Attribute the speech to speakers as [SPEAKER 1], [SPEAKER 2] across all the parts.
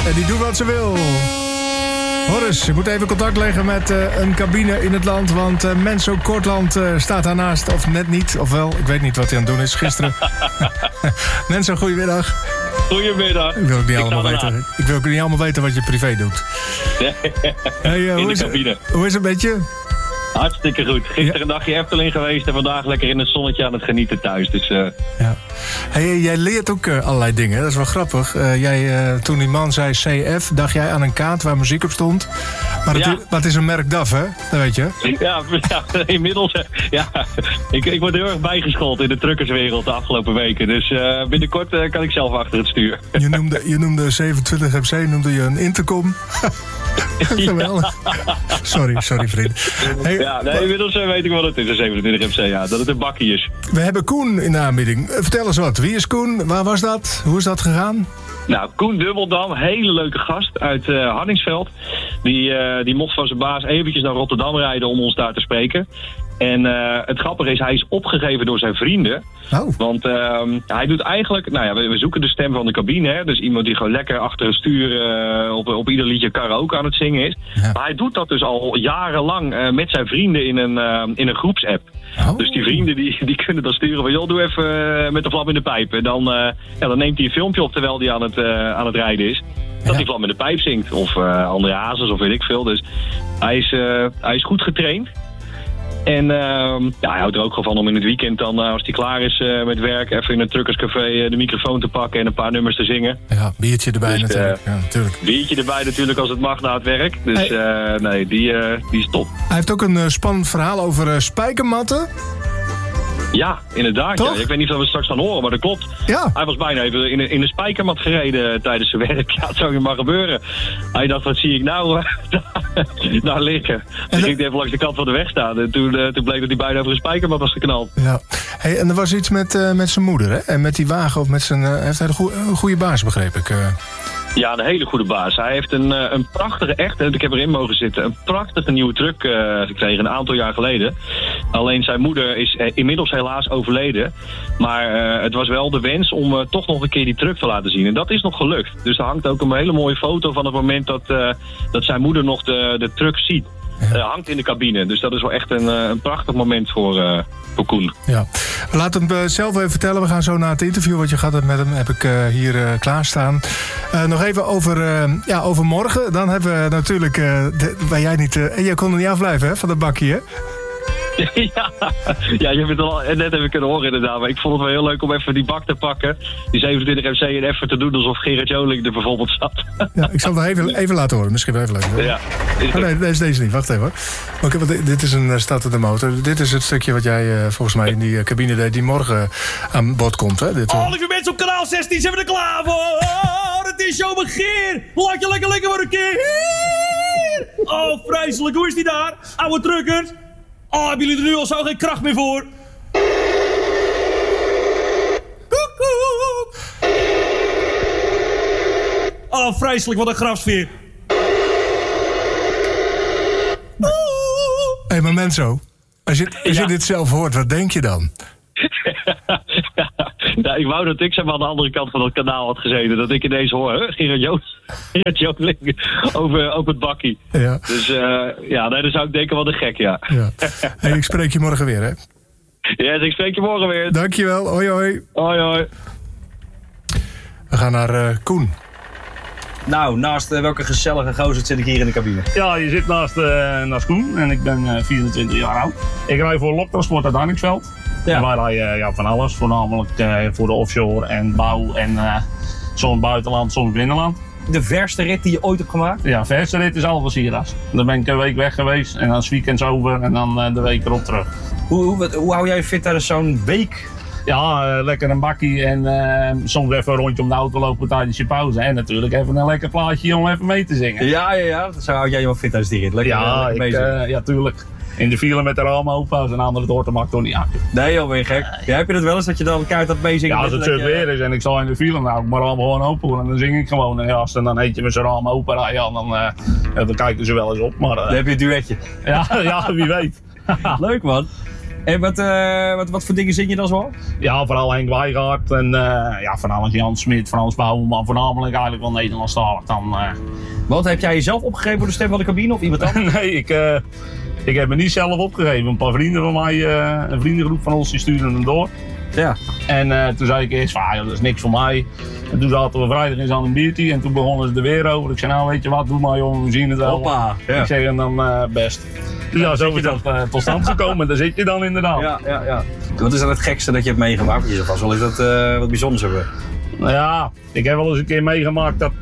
[SPEAKER 1] En die doet wat ze wil. Horus, je moet even contact leggen met een cabine in het land, want Menzo Kortland staat daarnaast, of net niet, ofwel, ik weet niet wat hij aan het doen is, gisteren. Menzo, goedemiddag.
[SPEAKER 2] Goedemiddag.
[SPEAKER 1] Ik wil ook niet allemaal weten wat je privé doet. Hey,
[SPEAKER 2] in de cabine.
[SPEAKER 1] Hoe is het met je?
[SPEAKER 2] Hartstikke goed. Gisteren een dagje Efteling geweest en vandaag lekker in het zonnetje aan het genieten thuis. Dus,
[SPEAKER 1] ja. Hey, jij leert ook allerlei dingen, dat is wel grappig. Toen die man zei CF, dacht jij aan een kaart waar muziek op stond. Maar het is een merk DAF, hè? Dat weet je.
[SPEAKER 2] Ja, inmiddels. Ik word heel erg bijgeschoold in de truckerswereld de afgelopen weken. Dus binnenkort kan ik zelf achter het stuur.
[SPEAKER 1] Je noemde 27 MC, noemde je een intercom. Geweldig. Sorry vriend. Hey,
[SPEAKER 2] inmiddels weet ik wat het is, een 27 MC. Ja, dat het een bakkie is.
[SPEAKER 1] We hebben Koen in de aanbieding. Vertel eens wat. Wie is Koen? Waar was dat? Hoe is dat gegaan?
[SPEAKER 2] Nou, Koen Dubbeldam, hele leuke gast uit Hardingsveld. Die mocht van zijn baas eventjes naar Rotterdam rijden om ons daar te spreken. En het grappige is, hij is opgegeven door zijn vrienden. Oh. Want hij doet eigenlijk... we zoeken de stem van de cabine. Hè? Dus iemand die gewoon lekker achter het stuur op ieder liedje karaoke aan het zingen is. Ja. Maar hij doet dat dus al jarenlang met zijn vrienden in een groepsapp. Oh. Dus die vrienden die kunnen dan sturen van... joh, doe even met de vlam in de pijp. En dan neemt hij een filmpje op terwijl hij aan het rijden is. Dat die vlam in de pijp zingt. Of André Hazes of weet ik veel. Dus hij is goed getraind. En hij houdt er ook gewoon van om in het weekend dan, als hij klaar is met werk, even in een truckerscafé de microfoon te pakken en een paar nummers te zingen. Ja, biertje erbij dus, natuurlijk. Biertje erbij natuurlijk als het mag na het werk. Dus die is top. Hij heeft ook een spannend verhaal over spijkermatten. Ja, inderdaad. Ja. Ik weet niet of we het straks gaan horen, maar dat klopt. Ja. Hij was bijna even in een spijkermat gereden tijdens zijn werk. Ja, het zou je maar gebeuren. Hij dacht, wat zie ik nou daar liggen? Toen ging hij even langs de kant van de weg staan. En toen bleek dat hij bijna over een spijkermat was geknald. Ja. Hey, en er was iets met zijn moeder, hè? En met die wagen, of met zijn... heeft hij een goede baas, begreep ik. Ja, een hele goede baas. Hij heeft een prachtige, ik heb erin mogen zitten, een prachtige nieuwe truck gekregen een aantal jaar geleden. Alleen zijn moeder is inmiddels helaas overleden. Maar het was wel de wens om toch nog een keer die truck te laten zien. En dat is nog gelukt. Dus er hangt ook een hele mooie foto van het moment dat zijn moeder nog de truck ziet. Hangt in de cabine. Dus dat is wel echt een prachtig moment voor Koen. Ja. Laat hem zelf even vertellen. We gaan zo naar het interview wat je gehad hebt met hem. Heb ik hier klaarstaan. Nog even over morgen. Dan hebben we natuurlijk... waar jij niet... jij kon er niet afblijven, hè? Van dat bakje, hè? Ja, je hebt het al net even kunnen horen inderdaad. Maar ik vond het wel heel leuk om even die bak te pakken. Die 27 MC en even te doen alsof Gerard Joling er bijvoorbeeld zat. Ja, ik zal het nog even laten horen. Misschien wel even leuk. Ja. Nee, deze niet. Wacht even hoor. Oké, want dit is een startende motor. Dit is het stukje wat jij volgens mij in die cabine deed die morgen aan bod komt. Hè?
[SPEAKER 3] Lieve mensen op kanaal 16 zijn we er klaar voor. Het is jouw begeer. Laat je lekker voor een keer. Oh, vreselijk. Hoe is die daar? Oude truckers. Oh, hebben jullie er nu al zo geen kracht meer voor? Koekoek. Oh, vreselijk, wat een grafsfeer.
[SPEAKER 1] Hé, maar Menzo, als je dit zelf hoort, wat denk je dan?
[SPEAKER 2] Ik wou dat ik aan de andere kant van het kanaal had gezeten. Dat ik ineens hoor, Gerard Joling over het bakkie. Ja. Dus dan zou ik denken, wat een gek, ja.
[SPEAKER 1] Hey, ik spreek je morgen weer, hè?
[SPEAKER 2] Ja, ik spreek je morgen weer.
[SPEAKER 1] Dankjewel, hoi hoi.
[SPEAKER 2] Hoi hoi.
[SPEAKER 1] We gaan naar Koen.
[SPEAKER 4] Nou, naast welke gezellige gozer zit ik hier in de cabine?
[SPEAKER 3] Ja, je zit naast Koen en ik ben 24 jaar oud. Ik rij voor Loktransport uit Hardingsveld. Ja. En wij rijden van alles, voornamelijk voor de offshore en bouw en soms buitenland, soms binnenland.
[SPEAKER 4] De verste rit die je ooit hebt gemaakt?
[SPEAKER 3] Ja, de verste rit is Alphen Sierras. Dan ben ik een week weg geweest en dan is weekends over en dan de week erop terug.
[SPEAKER 4] Hoe hou jij fit tijdens zo'n week?
[SPEAKER 3] Ja, lekker een bakkie en soms even een rondje om de auto lopen tijdens je pauze. En natuurlijk even een lekker plaatje om even mee te zingen.
[SPEAKER 4] Ja. Zo hou jij je wel fit tijdens die rit? Lekker,
[SPEAKER 3] ja, tuurlijk. In de file met de ramen open en anderen door te maken toch niet aan.
[SPEAKER 4] Nee joh, ben je gek? Ja, heb je dat wel eens dat je dan keihard aan meezingen?
[SPEAKER 3] Ja, als het zo weer is en ik zal in de file, nou ik mijn ramen gewoon open en dan zing ik gewoon. En als dan eentje met zijn ramen open rijden, dan kijken ze wel eens op. Maar,
[SPEAKER 4] dan heb je een duetje.
[SPEAKER 3] Ja, wie weet.
[SPEAKER 4] Leuk man. En wat voor dingen zing je dan zo?
[SPEAKER 3] Ja, vooral Henk Wijgaard en van alles Jan Smit, Frans Bouwen, maar voornamelijk eigenlijk wel Nederlandstalig dan.
[SPEAKER 4] Wat, heb jij jezelf opgegeven voor de stem van de cabine of iemand anders?
[SPEAKER 3] Nee, ik heb me niet zelf opgegeven. Een paar vrienden van mij, een vriendengroep van ons, die stuurden hem door.
[SPEAKER 4] Ja.
[SPEAKER 3] En toen zei ik eerst van, dat is niks voor mij. En toen zaten we vrijdag eens aan een biertje en toen begonnen ze er weer over. Ik zei, nou weet je wat, doe maar jongen, we zien het wel.
[SPEAKER 4] Hoppa. Ja.
[SPEAKER 3] Ik zeg, en dan best. Dus ja, zo is dat tot stand gekomen. Daar zit je dan inderdaad.
[SPEAKER 4] Ja. Wat is dan het gekste dat je hebt meegemaakt? Want je zegt vast wel eens dat wat bijzonders hebben.
[SPEAKER 3] Nou ja, ik heb wel eens een keer meegemaakt dat,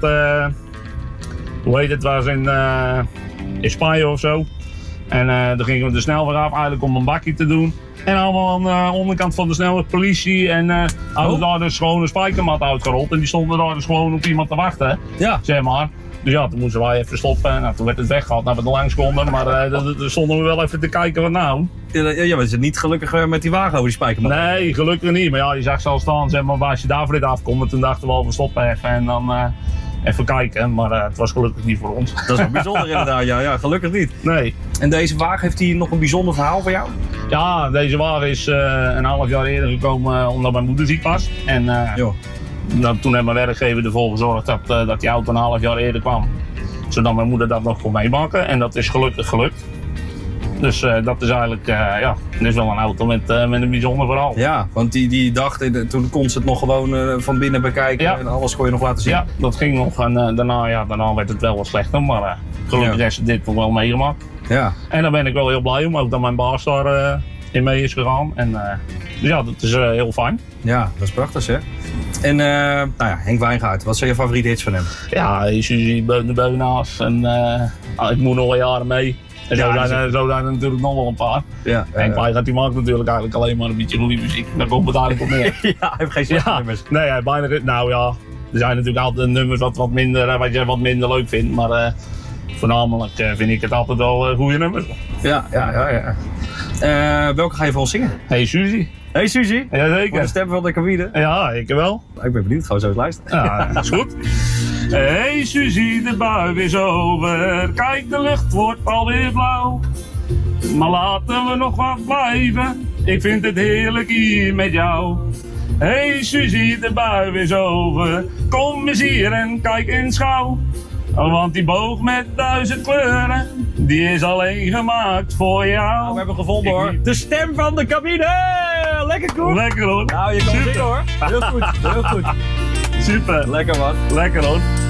[SPEAKER 3] hoe heet het, was in Spanje of zo. En dan gingen we de snelweg af eigenlijk om een bakje te doen. En allemaal aan de onderkant van de snelweg politie en hadden daar dus gewoon een spijkermat uitgerold. En die stonden daar dus gewoon op iemand te wachten,
[SPEAKER 4] Ja.
[SPEAKER 3] zeg maar. Dus ja, toen moesten wij even stoppen. Nou, toen werd het weggehaald naar we er langs konden. Maar toen stonden we wel even te kijken wat nou.
[SPEAKER 4] Ja, we zijn niet gelukkig met die wagen over die spijkermat.
[SPEAKER 3] Nee, gelukkig niet. Maar ja, je zag ze al staan, zeg maar, als je daar voor dit afkomt. En toen dachten we al, we stoppen even en dan even kijken. Maar het was gelukkig niet voor ons.
[SPEAKER 4] Dat is wel bijzonder inderdaad, ja, gelukkig niet.
[SPEAKER 3] Nee.
[SPEAKER 4] En deze wagen, heeft hij nog een bijzonder verhaal voor jou?
[SPEAKER 3] Ja, deze wagen is een half jaar eerder gekomen omdat mijn moeder ziek was. En toen heeft mijn werkgever ervoor gezorgd dat die auto een half jaar eerder kwam. Zodat mijn moeder dat nog kon meemaken. En dat is gelukkig gelukt. Dus dat is eigenlijk, dit is wel een auto met een bijzonder verhaal.
[SPEAKER 4] Ja, want die dag, toen kon ze het nog gewoon van binnen bekijken en alles kon je nog laten zien.
[SPEAKER 3] Ja, dat ging nog en daarna werd het wel wat slechter, maar gelukkig heeft ze dit toch wel meegemaakt.
[SPEAKER 4] Ja.
[SPEAKER 3] En daar ben ik wel heel blij om, ook dat mijn baas daar in mee is gegaan. En dus ja, dat is heel fijn.
[SPEAKER 4] Ja, dat is prachtig hè. En Henk Wijngaard, wat zijn je favoriete hits van hem?
[SPEAKER 3] Ja, Suzy, Beun de Beunaas en ik moet nog wel jaren mee. En zo zijn er natuurlijk nog wel een paar.
[SPEAKER 4] Ja,
[SPEAKER 3] Henk Wijngaard die maakt natuurlijk eigenlijk alleen maar een beetje goede muziek. Daar komt het eigenlijk op neer.
[SPEAKER 4] Ja, hij heeft geen slechte nummers.
[SPEAKER 3] Nee, hij bijna. Nou ja, er zijn natuurlijk altijd nummers wat je wat minder leuk vindt. Maar voornamelijk vind ik het altijd wel goede nummers.
[SPEAKER 4] Ja. Welke ga je voor ons zingen?
[SPEAKER 3] Hey Suzy.
[SPEAKER 4] Hey Suzy.
[SPEAKER 3] Jazeker.
[SPEAKER 4] Voor de stem van de cabine.
[SPEAKER 3] Ja, ik wel.
[SPEAKER 4] Ik ben benieuwd, gaan we zo eens luisteren.
[SPEAKER 3] Ja, dat is goed. Hey Suzy, de bui is over. Kijk, de lucht wordt alweer blauw. Maar laten we nog wat blijven. Ik vind het heerlijk hier met jou. Hey Suzy, de bui is over. Kom eens hier en kijk eens gauw. Want die boog met 1000 kleuren, die is alleen gemaakt voor jou.
[SPEAKER 4] Nou, we hebben gevonden hoor. De stem van de cabine! Lekker goed.
[SPEAKER 3] Lekker hoor.
[SPEAKER 4] Nou, je kan zingen hoor. Heel goed.
[SPEAKER 3] Super.
[SPEAKER 4] Lekker man.
[SPEAKER 3] Lekker hoor.